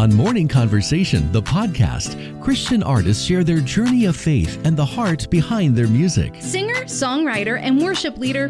On Morning Conversation, the podcast, Christian artists share their journey of faith and the heart behind their music. Singer, songwriter, and worship leader